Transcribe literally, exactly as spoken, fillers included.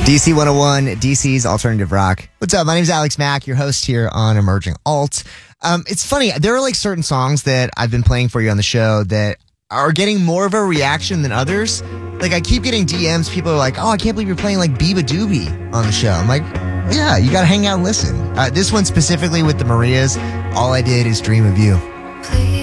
D C one oh one, D C's Alternative Rock. What's up? My name's Alex Mack, your host here on Emerging Alt. Um, it's funny, there are like certain songs that I've been playing for you on the show that are getting more of a reaction than others. Like, I keep getting D Ms, people are like, oh, I can't believe you're playing like Biba Doobie on the show. I'm like, yeah, you gotta hang out and listen. Uh, this one specifically with the Marias, All I Did Is Dream of You. Please.